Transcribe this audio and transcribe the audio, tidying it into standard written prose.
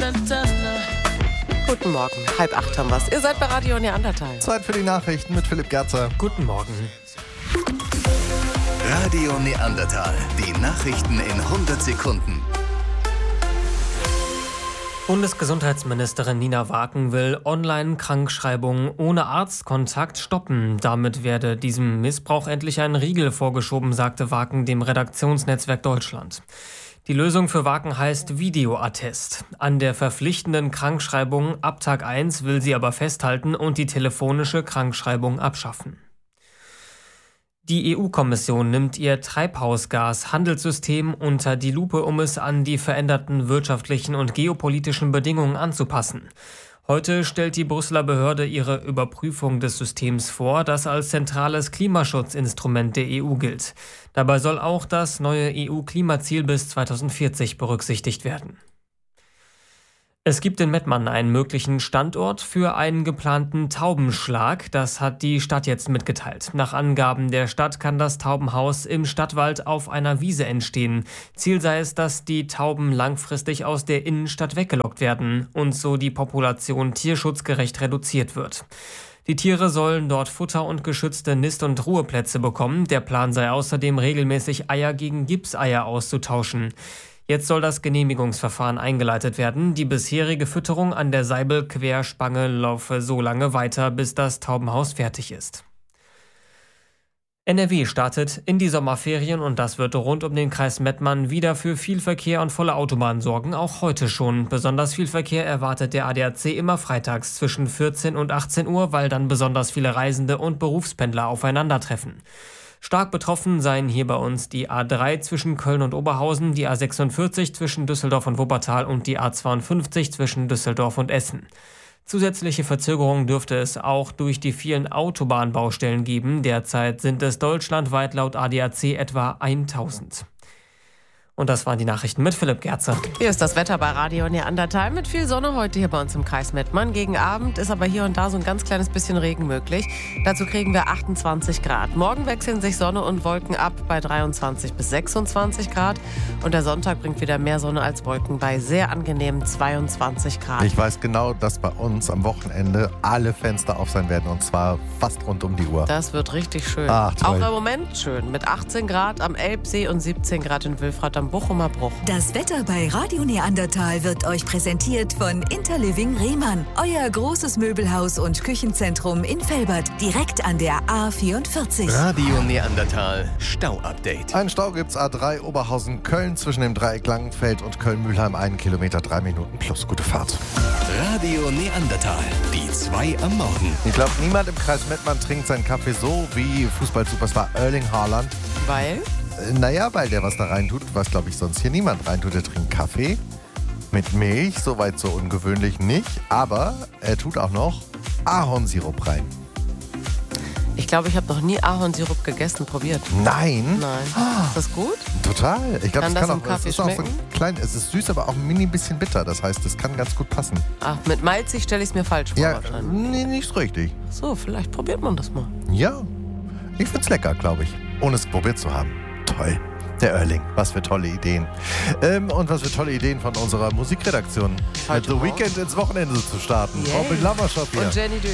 Guten Morgen, 7:30 haben wir's. Ihr seid bei Radio Neandertal. Zeit für die Nachrichten mit Philipp Gerzer. Guten Morgen. Radio Neandertal. Die Nachrichten in 100 Sekunden. Bundesgesundheitsministerin Nina Waken will Online-Krankschreibungen ohne Arztkontakt stoppen. Damit werde diesem Missbrauch endlich ein Riegel vorgeschoben, sagte Waken dem Redaktionsnetzwerk Deutschland. Die Lösung für Waken heißt Videoattest. An der verpflichtenden Krankschreibung ab Tag 1 will sie aber festhalten und die telefonische Krankschreibung abschaffen. Die EU-Kommission nimmt ihr Treibhausgas-Handelssystem unter die Lupe, um es an die veränderten wirtschaftlichen und geopolitischen Bedingungen anzupassen. Heute stellt die Brüsseler Behörde ihre Überprüfung des Systems vor, das als zentrales Klimaschutzinstrument der EU gilt. Dabei soll auch das neue EU-Klimaziel bis 2040 berücksichtigt werden. Es gibt in Mettmann einen möglichen Standort für einen geplanten Taubenschlag. Das hat die Stadt jetzt mitgeteilt. Nach Angaben der Stadt kann das Taubenhaus im Stadtwald auf einer Wiese entstehen. Ziel sei es, dass die Tauben langfristig aus der Innenstadt weggelockt werden und so die Population tierschutzgerecht reduziert wird. Die Tiere sollen dort Futter und geschützte Nist- und Ruheplätze bekommen. Der Plan sei außerdem, regelmäßig Eier gegen Gipseier auszutauschen. Jetzt soll das Genehmigungsverfahren eingeleitet werden. Die bisherige Fütterung an der Seibel-Querspange laufe so lange weiter, bis das Taubenhaus fertig ist. NRW startet in die Sommerferien und das wird rund um den Kreis Mettmann wieder für viel Verkehr und volle Autobahnen sorgen, auch heute schon. Besonders viel Verkehr erwartet der ADAC immer freitags zwischen 14 und 18 Uhr, weil dann besonders viele Reisende und Berufspendler aufeinandertreffen. Stark betroffen seien hier bei uns die A3 zwischen Köln und Oberhausen, die A46 zwischen Düsseldorf und Wuppertal und die A52 zwischen Düsseldorf und Essen. Zusätzliche Verzögerungen dürfte es auch durch die vielen Autobahnbaustellen geben. Derzeit sind es deutschlandweit laut ADAC etwa 1000. Und das waren die Nachrichten mit Philipp Gerzer. Hier ist das Wetter bei Radio Neandertal mit viel Sonne heute hier bei uns im Kreis Mettmann. Gegen Abend ist aber hier und da so ein ganz kleines bisschen Regen möglich. Dazu kriegen wir 28 Grad. Morgen wechseln sich Sonne und Wolken ab bei 23 bis 26 Grad. Und der Sonntag bringt wieder mehr Sonne als Wolken bei sehr angenehmen 22 Grad. Ich weiß genau, dass bei uns am Wochenende alle Fenster auf sein werden und zwar fast rund um die Uhr. Das wird richtig schön. Ach, toll. Auch im Moment schön mit 18 Grad am Elbsee und 17 Grad in Wilfrath am Bochumer Bruch. Das Wetter bei Radio Neandertal wird euch präsentiert von Interliving Rehmann. Euer großes Möbelhaus und Küchenzentrum in Velbert, direkt an der A44. Radio Neandertal Stau-Update. Ein Stau gibt's A3 Oberhausen-Köln zwischen dem Dreieck Langenfeld und Köln-Mühlheim. 1 Kilometer, 3 Minuten plus gute Fahrt. Radio Neandertal. Die 2 am Morgen. Ich glaube, niemand im Kreis Mettmann trinkt seinen Kaffee so wie Fußballsuperstar Erling Haaland. Weil? Naja, weil der was da reintut, was glaube ich sonst hier niemand reintut. Er trinkt Kaffee mit Milch, soweit so ungewöhnlich nicht. Aber er tut auch noch Ahornsirup rein. Ich glaube, ich habe noch nie Ahornsirup gegessen, probiert. Nein? Nein. Ist das gut? Total. Ich glaube, Kann das im Kaffee ist auch so schmecken? klein. Es ist süß, aber auch ein mini bisschen bitter. Das heißt, es kann ganz gut passen. Ach, mit malzig stelle ich es mir falsch vor Ja, wahrscheinlich. nee, nicht so richtig. So, vielleicht probiert man das mal. Ja, ich find's lecker, glaube ich. Ohne es probiert zu haben. Toll. Der Erling, was für tolle Ideen. Und was für tolle Ideen von unserer Musikredaktion. Heute Mit The Weekend ins Wochenende zu starten. Yeah. Robin Lamerschop hier. Und Jenny